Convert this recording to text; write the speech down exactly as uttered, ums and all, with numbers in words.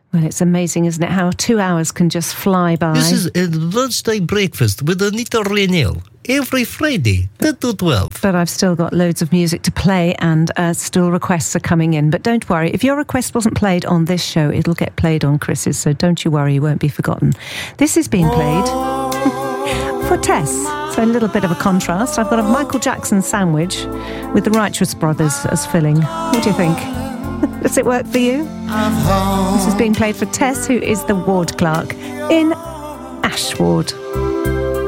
Well, it's amazing, isn't it, how two hours can just fly by. This is a lunchtime breakfast with Anita Rainell. Every Friday, ten to twelve. But I've still got loads of music to play, and uh, still requests are coming in. But don't worry, if your request wasn't played on this show, it'll get played on Chris's, so don't you worry, you won't be forgotten. This is being played for Tess, so a little bit of a contrast. I've got a Michael Jackson sandwich with the Righteous Brothers as filling. What do you think? Does it work for you? This is being played for Tess, who is the ward clerk in Ashward.